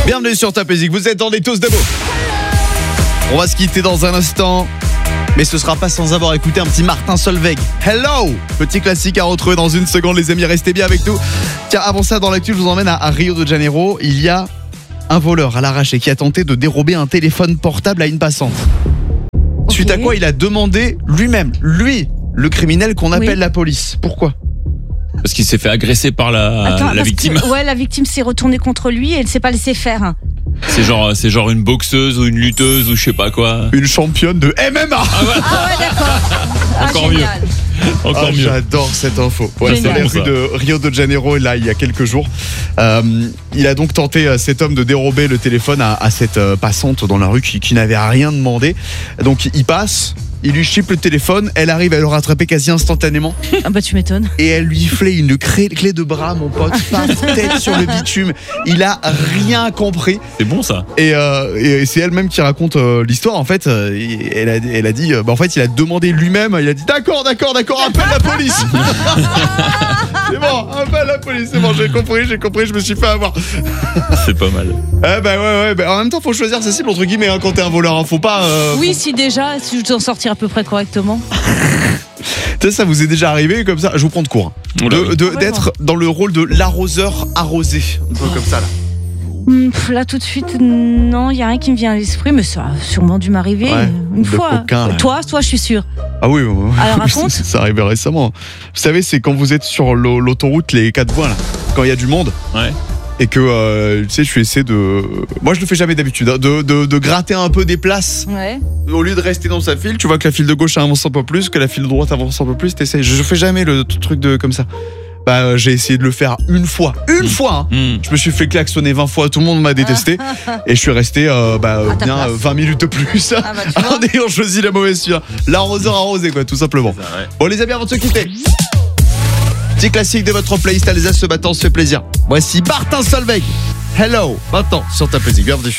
Bienvenue sur Top Music, vous êtes en tous debout. On va se quitter dans un instant, mais ce sera pas sans avoir écouté un petit Martin Solveig. Hello, petit classique à retrouver dans une seconde, les amis, restez bien avec nous. Tiens, avant ça, dans l'actu, je vous emmène à Rio de Janeiro. Il y a un voleur à l'arraché qui a tenté de dérober un téléphone portable à une passante. Suite à quoi il a demandé lui-même, le criminel, qu'on appelle la police. Pourquoi ? Parce qu'il s'est fait agresser par la victime. La victime s'est retournée contre lui et elle ne s'est pas laissée faire. C'est genre une boxeuse ou une lutteuse ou je sais pas quoi. Une championne de MMA. Ah ouais, d'accord. Encore génial. mieux. Encore mieux. J'adore cette info. Ouais, c'est Génial. la rue de Rio de Janeiro, là, il y a quelques jours. Il a donc tenté, cet homme, de dérober le téléphone à cette passante dans la rue qui n'avait rien demandé. Donc il passe, il lui chipe le téléphone, elle arrive à le rattraper quasi instantanément Ah bah tu m'étonnes. et elle lui flet une clé de bras, mon pote, paf, tête sur le bitume. Il a rien compris. C'est bon ça. Et c'est elle-même qui raconte l'histoire. En fait, elle a dit, en fait, il a demandé lui-même. Il a dit d'accord, appelle la police. C'est bon, appelle la police. C'est bon, j'ai compris. Je me suis fait avoir. C'est pas mal. Ouais. En même temps, faut choisir sa cible entre guillemets hein, quand t'es un voleur. Hein, faut pas. Oui, si je dois en sortir à peu près correctement. Ça vous est déjà arrivé comme ça. Je vous prends de court. D'être dans le rôle de l'arroseur arrosé, un peu comme ça là. Là tout de suite, non, il n'y a rien qui me vient à l'esprit, mais ça a sûrement dû m'arriver une fois. Coquin, là. Toi, je suis sûre. Ah oui. Alors raconte. Ça arrivait récemment. Vous savez, c'est quand vous êtes sur l'autoroute, les 4 voies là, quand il y a du monde. Ouais. Et que, tu sais, je essaie de... Moi, je le fais jamais d'habitude, hein, de gratter un peu des places. Ouais. Au lieu de rester dans sa file, tu vois que la file de gauche avance un peu plus, que la file de droite avance un peu plus, t'essayes. Je fais jamais le truc comme ça. J'ai essayé de le faire une fois. Hein. Je me suis fait klaxonner 20 fois, tout le monde m'a détesté. Et je suis resté bien 20 minutes de plus en ayant choisi la mauvaise file. L'arroseur arrosé, quoi, tout simplement. Ça, ouais. Bon, les amis, avant de se quitter, petit classique de votre playlist Alsace ce matin, on se fait plaisir. Voici Martin Solveig. Hello, maintenant sur Top Music, bienvenue.